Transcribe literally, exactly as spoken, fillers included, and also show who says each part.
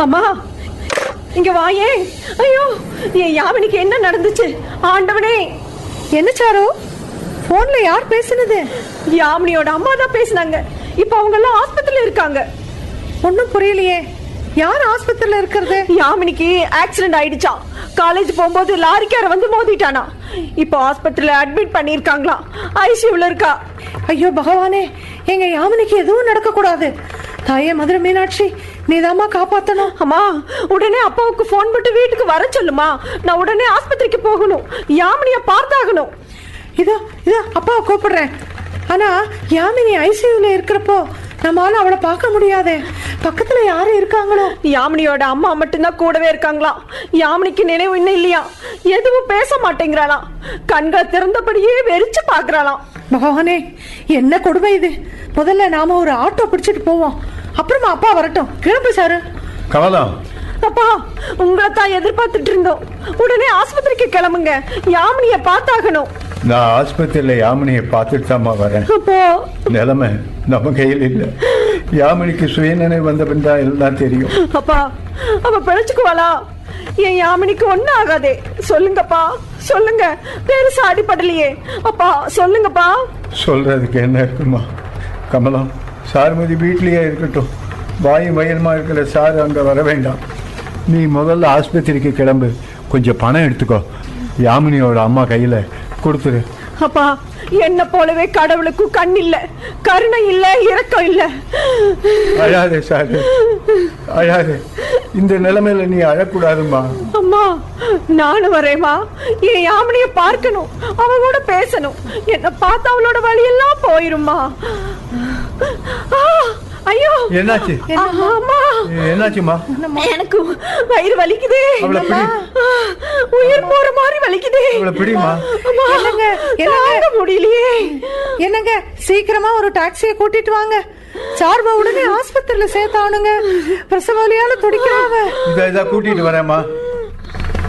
Speaker 1: அம்மா இங்க வாயே. ஐயோ என் யாமினிக்கு என்ன நடந்துச்சு ஆண்டவனே.
Speaker 2: என்ன சாரு, போன்ல யார் பேசுனது?
Speaker 1: யாமினியோட அம்மா தான் பேசினாங்க. இப்ப அவங்க எல்லாம் ஆஸ்பத்திரியில இருக்காங்க.
Speaker 2: ஒன்னும் புரியலையே, யார் ஆஸ்பத்திரியில இருக்கிறது?
Speaker 1: யாமினிக்கு ஆக்சிடென்ட் ஆயிடுச்சா. காலேஜ் போகும்போது லாரிக்கார வந்து மோதிட்டானா. இப்போ ஆஸ்பத்திரியில அட்மிட் பண்ணிருக்காங்களா. ஐசியூல இருக்கா.
Speaker 2: ஐயோ பகவானே, எங்க யாமினிக்கு எதுவும் நடக்க கூடாது. தாயே மதுரை மீனாட்சி, நீதாம்மா காப்பாத்தணும்.
Speaker 1: அம்மா உடனே அப்பாவுக்கு போன் போட்டு வீட்டுக்கு வர சொல்லுமா. நான் உடனே ஆஸ்பத்திரிக்கு போகணும். யாமினிய பார்த்தாகணும்.
Speaker 2: இதோ இதோ அப்பாவை கூப்பிடுறேன். ஆனா யாமினி ஐசியூல இருக்கிறப்போ நம்மளால அவளை பார்க்க முடியாதே. பக்கத்துல யாரும் இருக்காங்களோ?
Speaker 1: யாமினியோட அம்மா மட்டும்தான் கூடவே இருக்காங்களா. யாமினிக்கு நினைவு இன்னும் இல்லையா. எதுவும் பேச மாட்டேங்கிறாளாம். கண்களை திறந்தபடியே வெறிச்சு பாக்குறாளாம்.
Speaker 2: பகவானே, என்ன கொடுமை இது. முதல்ல நாம ஒரு ஆட்டோ பிடிச்சிட்டு போவோம், அப்புறமா அப்பா வரட்டும். கிளம்பு சாரு.
Speaker 3: கமலா,
Speaker 1: அப்பா உங்களை தான் எதிர்பார்த்துட்டு இருந்தோம். உடனே ஆஸ்பத்திரிக்கு கிளம்புங்க. யாமினிய பார்த்தாகணும்.
Speaker 3: நான் ஆஸ்பத்திரியில யாமினியை பார்த்துட்டு தாம்மா வரேன்.
Speaker 1: அப்போ
Speaker 3: நிலைமை நம்ம கையில் இல்லை. யாமினிக்கு சுயநினைவு வந்த பின் தான் எல்லாம் தெரியும்.
Speaker 1: அப்பா அவ பிழைச்சுக்குவாளா? என் யாமினிக்கு ஒன்னும் ஆகாதே. சொல்லுங்கப்பா சொல்லுங்க. பெருசா அடிப்படலையே. அப்பா சொல்லுங்கப்பா.
Speaker 3: சொல்றதுக்கு என்ன இருக்குமா கமலா, சாருமதி வீட்லயே இருக்கட்டும். வாயும் வயலுமா இருக்கிற சாரு அங்க வர வேண்டாம். நீ முதல்ல ஆஸ்பத்திரிக்கு கிளம்பு. கொஞ்சம் பணம் எடுத்துக்கோ. யாமினியோட அம்மா கையில கொடுத்துரு.
Speaker 1: அப்பா என்ன போலவே கடவுளுக்கு கண் இல்ல, கருணை இல்ல, இரக்கம் இல்ல.
Speaker 3: அழாதே சாரு, அழாதே. இந்த நிலைமையில நீ அழக்கூடாதுமா.
Speaker 1: அம்மா நானும் வரேம்மா. என் யாமினிய பார்க்கணும், அவ கூட பேசணும். என்ன பார்த்து அவளோட வழியெல்லாம் போயிருமா. ஐயோ
Speaker 3: என்னாச்சு?
Speaker 1: அம்மா
Speaker 3: என்னாச்சுமா?
Speaker 1: எனக்கு வயிறு வலிக்குதே. உயிர் போற மாதிரி வலிக்குதே.
Speaker 3: பிடிமா
Speaker 2: என்னங்க
Speaker 1: என்னங்க முடியலையே.
Speaker 2: என்னங்க சீக்கிரமா ஒரு டாக்ஸியை கூட்டிட்டு வாங்க. சார்பா உடனே ஆஸ்பத்திரியில சேர்த்தானுங்க. பிரசவ வலியால துடிக்கிறாங்க.
Speaker 3: இதை கூட்டிட்டு வரேம்மா.